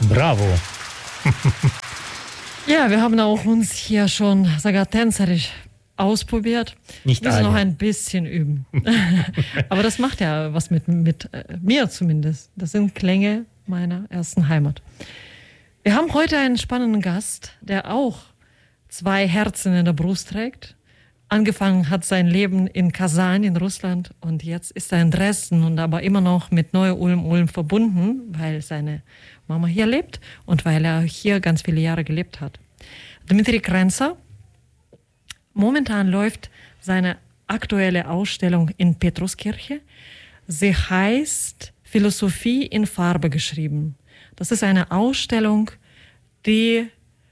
Bravo. Ja, wir haben auch uns hier schon sogar tänzerisch ausprobiert. Nicht wir müssen alle. noch ein bisschen üben. Aber das macht ja was mit mir zumindest. Das sind Klänge meiner ersten Heimat. Wir haben heute einen spannenden Gast, der auch 2 Herzen in der Brust trägt. Angefangen hat sein Leben in Kasan in Russland und jetzt ist er in Dresden und aber immer noch mit Neu-Ulm verbunden, weil seine Mama hier lebt und weil er hier ganz viele Jahre gelebt hat. Dmitri Krenzer. Momentan läuft seine aktuelle Ausstellung in Petruskirche. Sie heißt Philosophie in Farbe geschrieben. Das ist eine Ausstellung, die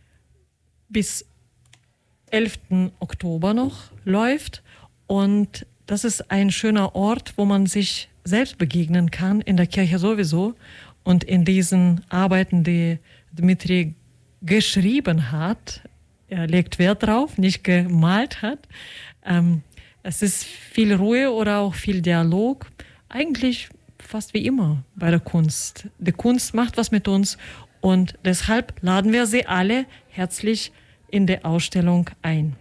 bis 11. Oktober noch läuft. Und das ist ein schöner Ort, wo man sich selbst begegnen kann, in der Kirche sowieso. Und in diesen Arbeiten, die Dmitri geschrieben hat, er legt Wert drauf, nicht gemalt hat. Es ist viel Ruhe oder auch viel Dialog. Eigentlich fast wie immer bei der Kunst. Die Kunst macht was mit uns und deshalb laden wir Sie alle herzlich in die Ausstellung ein.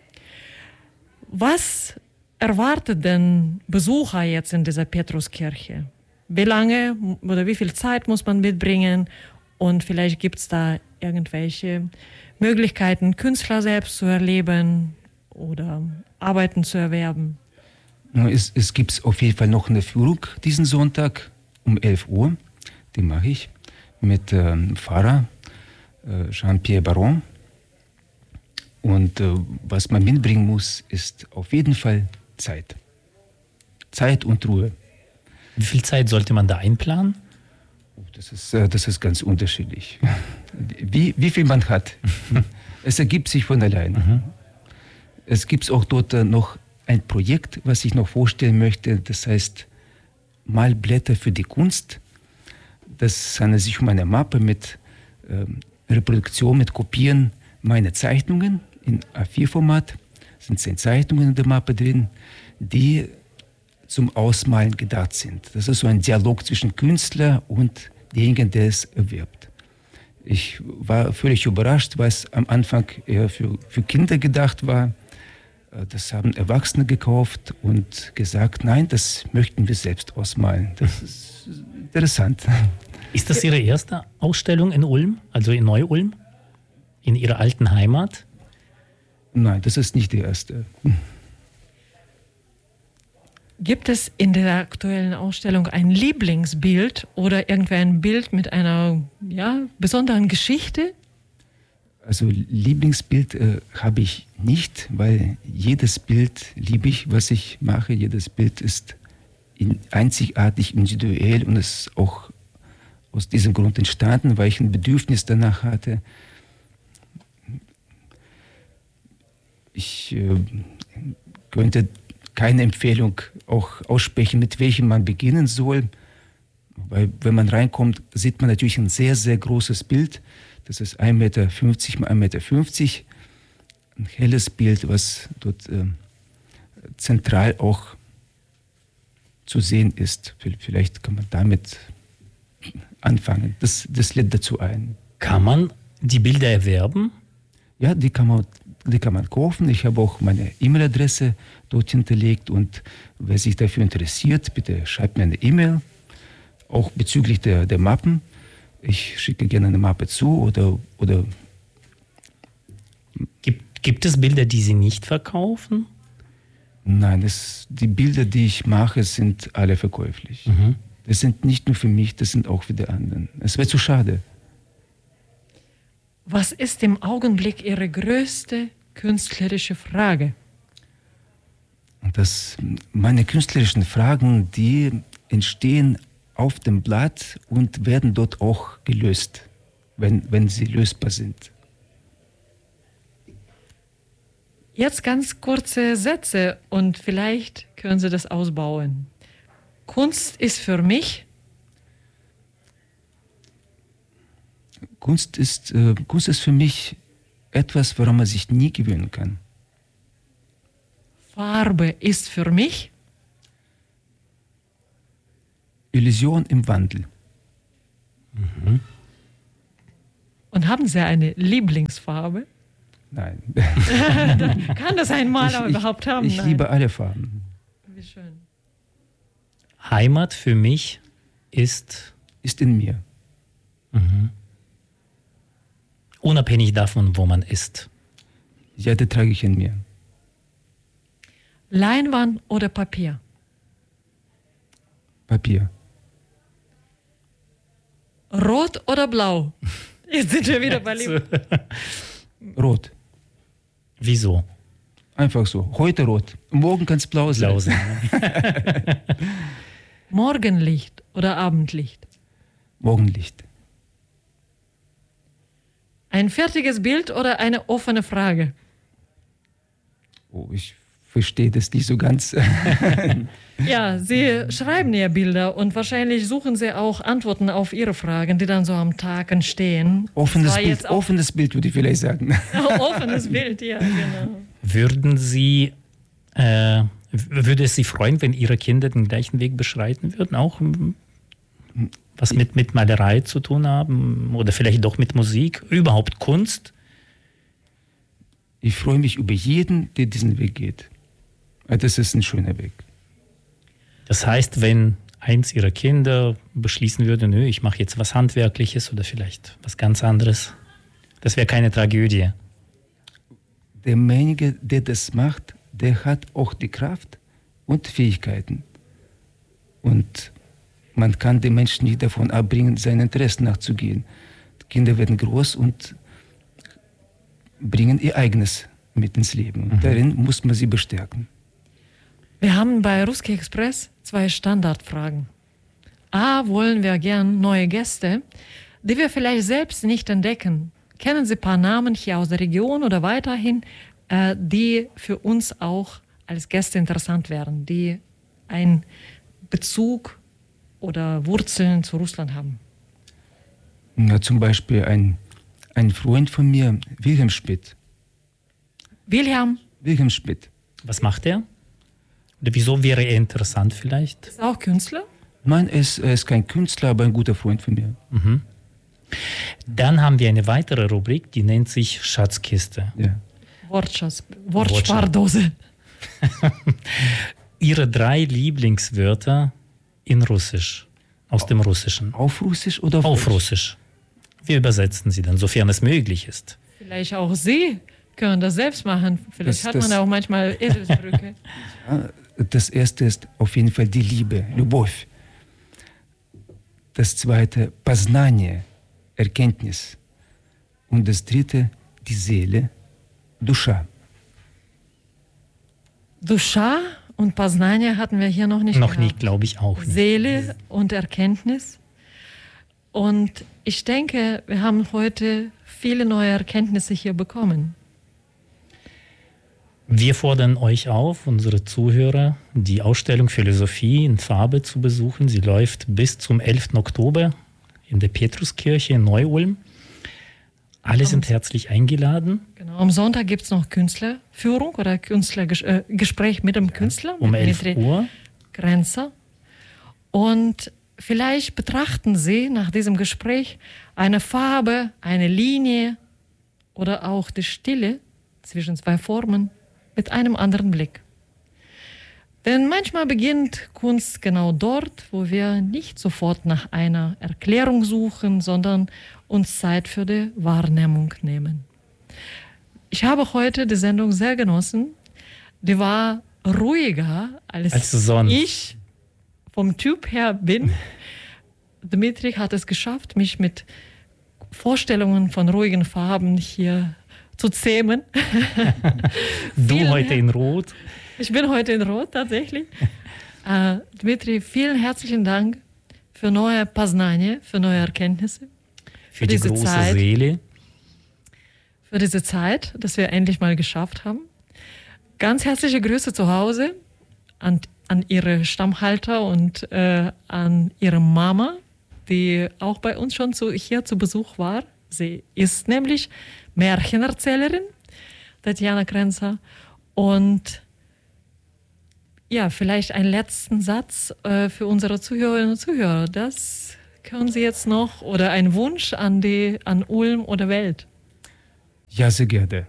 Was erwartet denn Besucher jetzt in dieser Petruskirche? Wie lange oder wie viel Zeit muss man mitbringen? Und vielleicht gibt es da irgendwelche Möglichkeiten, Künstler selbst zu erleben oder Arbeiten zu erwerben. Es gibt auf jeden Fall noch eine Führung diesen Sonntag um 11 Uhr. Die mache ich mit Pfarrer Jean-Pierre Baron. Und was man mitbringen muss, ist auf jeden Fall Zeit. Zeit und Ruhe. Wie viel Zeit sollte man da einplanen? Das ist ganz unterschiedlich. Wie viel man hat. Es ergibt sich von alleine. Mhm. Es gibt auch dort noch ein Projekt, was ich noch vorstellen möchte. Das heißt Malblätter für die Kunst. Das handelt sich um eine Mappe mit Reproduktion, mit Kopieren meiner Zeichnungen in A4-Format. Es sind 10 Zeichnungen in der Mappe drin, die zum Ausmalen gedacht sind. Das ist so ein Dialog zwischen Künstler und demjenigen, der es erwirbt. Ich war völlig überrascht, weil es am Anfang eher für Kinder gedacht war. Das haben Erwachsene gekauft und gesagt, nein, das möchten wir selbst ausmalen. Das ist interessant. Ist das Ihre erste Ausstellung in Ulm, also in Neu-Ulm, in Ihrer alten Heimat? Nein, das ist nicht die erste. Gibt es in der aktuellen Ausstellung ein Lieblingsbild oder irgendwie ein Bild mit einer besonderen Geschichte? Also Lieblingsbild habe ich nicht, weil jedes Bild liebe ich, was ich mache. Jedes Bild ist einzigartig, individuell und ist auch aus diesem Grund entstanden, weil ich ein Bedürfnis danach hatte. Ich könnte keine Empfehlung auch aussprechen, mit welchem man beginnen soll. Weil wenn man reinkommt, sieht man natürlich ein sehr, sehr großes Bild. Das ist 1,50 Meter mal 1,50 Meter. Ein helles Bild, was dort zentral auch zu sehen ist. Vielleicht kann man damit anfangen. Das lädt dazu ein. Kann man die Bilder erwerben? Ja, die kann man kaufen. Ich habe auch meine E-Mail-Adresse dort hinterlegt und wer sich dafür interessiert, bitte schreibt mir eine E-Mail, auch bezüglich der Mappen. Ich schicke gerne eine Mappe zu oder Gibt es Bilder, die Sie nicht verkaufen? Nein, die Bilder, die ich mache, sind alle verkäuflich. Mhm. Das sind nicht nur für mich, das sind auch für die anderen. Es wäre zu schade. Was ist im Augenblick Ihre größte künstlerische Frage? Meine künstlerischen Fragen, die entstehen auf dem Blatt und werden dort auch gelöst, wenn sie lösbar sind. Jetzt ganz kurze Sätze und vielleicht können Sie das ausbauen. Kunst ist für mich? Kunst ist für mich etwas, woran man sich nie gewöhnen kann. Farbe ist für mich? Illusion im Wandel. Mhm. Haben Sie eine Lieblingsfarbe? Nein. Kann das ein Maler überhaupt haben? Ich liebe alle Farben. Wie schön. Heimat für mich ist in mir. unabhängig davon, wo man ist. Ja, die trage ich in mir. Leinwand oder Papier? Papier. Rot oder blau? Jetzt sind wir wieder bei Liebe. Rot. Wieso? Einfach so. Heute rot. Morgen kann es blau sein. Blau sein. Morgenlicht oder Abendlicht? Morgenlicht. Ein fertiges Bild oder eine offene Frage? Oh, ich verstehe das nicht so ganz. Ja, Sie schreiben ja Bilder und wahrscheinlich suchen Sie auch Antworten auf Ihre Fragen, die dann so am Tag entstehen. Offenes Bild, würde ich vielleicht sagen. Offenes Bild, ja, genau. Würde es Sie freuen, wenn Ihre Kinder den gleichen Weg beschreiten würden, auch was mit Malerei zu tun haben oder vielleicht doch mit Musik, überhaupt Kunst? Ich freue mich über jeden, der diesen Weg geht. Das ist ein schöner Weg. Das heißt, wenn eins Ihrer Kinder beschließen würde, nö, ich mache jetzt was Handwerkliches oder vielleicht was ganz anderes, das wäre keine Tragödie. Derjenige, der das macht, der hat auch die Kraft und Fähigkeiten. Und man kann den Menschen nicht davon abbringen, seinen Interessen nachzugehen. Die Kinder werden groß und bringen ihr eigenes mit ins Leben. Und darin muss man sie bestärken. Wir haben bei Ruski Express 2 Standardfragen. A, wollen wir gern neue Gäste, die wir vielleicht selbst nicht entdecken. Kennen Sie ein paar Namen hier aus der Region oder weiterhin, die für uns auch als Gäste interessant wären, die einen Bezug oder Wurzeln zu Russland haben? Ja, zum Beispiel ein Freund von mir, Wilhelm Schmidt. Wilhelm Schmidt. Was macht er? Oder wieso wäre er interessant vielleicht? ist auch Künstler. Nein, er ist kein Künstler, aber ein guter Freund von mir. Dann haben wir eine weitere Rubrik, die nennt sich Schatzkiste. Ja. Wortspardose. Ihre 3 Lieblingswörter in Russisch, aus dem Russischen. Auf Russisch oder Auf Deutsch? Russisch. Wir übersetzen sie dann, sofern es möglich ist. Vielleicht auch Sie können das selbst machen. Vielleicht hat man das- auch manchmal Eselsbrücke. Ja, das erste ist auf jeden Fall die Liebe, Любовь. Das zweite, Познание, Erkenntnis. Und das dritte, die Seele, Душа. Duscha und Poznanie hatten wir hier noch nicht. Noch nie, gehabt. glaube ich auch nicht. Seele und Erkenntnis. Und ich denke, wir haben heute viele neue Erkenntnisse hier bekommen. Wir fordern euch auf, unsere Zuhörer, die Ausstellung Philosophie in Farbe zu besuchen. Sie läuft bis zum 11. Oktober in der Petruskirche in Neu-Ulm. Alle sind herzlich eingeladen. Genau. Am Sonntag gibt es noch Künstlerführung oder Gespräch mit dem Künstler. Um mit 11 Dmitri Uhr. Grenzer. Und vielleicht betrachten Sie nach diesem Gespräch eine Farbe, eine Linie oder auch die Stille zwischen 2 Formen mit einem anderen Blick. Denn manchmal beginnt Kunst genau dort, wo wir nicht sofort nach einer Erklärung suchen, sondern uns Zeit für die Wahrnehmung nehmen. Ich habe heute die Sendung sehr genossen. Die war ruhiger, als sonst. ich vom Typ her bin. Dmitri hat es geschafft, mich mit Vorstellungen von ruhigen Farben hier zu zähmen. Du heute in Rot. Ich bin heute in Rot, tatsächlich. Dmitri, vielen herzlichen Dank für neue Poznanie, für neue Erkenntnisse. Für die diese große Zeit. Seele. Für diese Zeit, dass wir endlich mal geschafft haben. Ganz herzliche Grüße zu Hause an Ihre Stammhalter und an Ihre Mama, die auch bei uns schon hier zu Besuch war. Sie ist nämlich Märchenerzählerin, Tatjana Grenzer. Und ja, vielleicht einen letzten Satz für unsere Zuhörerinnen und Zuhörer. Das können Sie jetzt noch oder ein Wunsch an Ulm oder Welt? Ja, sehr gerne.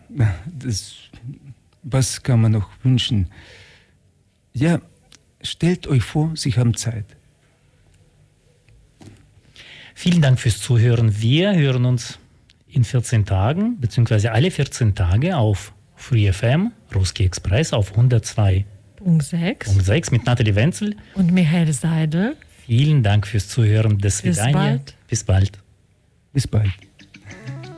Was kann man noch wünschen? Ja, stellt euch vor, Sie haben Zeit. Vielen Dank fürs Zuhören. Wir hören uns in 14 Tagen, beziehungsweise alle 14 Tage auf Free FM, Ruski Express auf 102.6 mit Nathalie Wenzel und Michael Seidel. Vielen Dank fürs Zuhören. Bis bald. Bis bald.